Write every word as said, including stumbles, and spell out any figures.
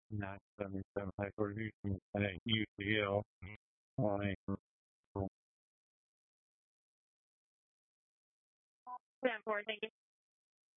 nine seven seven headquarters, Houston, at U C L, on a ten four, thank you.